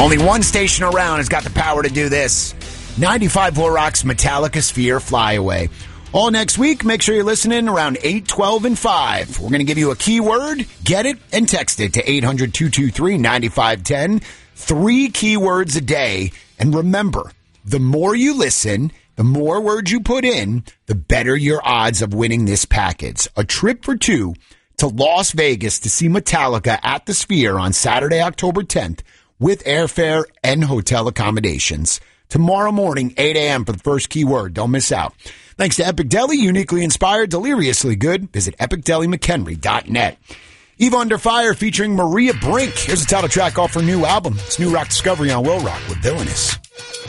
Only one station around has got the power to do this. 95.4 Rock's Metallica Sphere Fly Away. All next week, make sure you're listening around 8, 12, and 5. We're going to give you a keyword, get it, and text it to 800-223-9510. 3 keywords a day. And remember, the more you listen, the more words you put in, the better your odds of winning this package. A trip for 2 to Las Vegas to see Metallica at the Sphere on Saturday, October 10th with airfare and hotel accommodations. Tomorrow morning, 8 a.m. for the first keyword. Don't miss out. Thanks to Epic Deli, uniquely inspired, deliriously good. Visit epicdelymchenry.net. Eve Under Fire featuring Maria Brink. Here's the title track off her new album. It's New Rock Discovery on Will Rock with Villainous.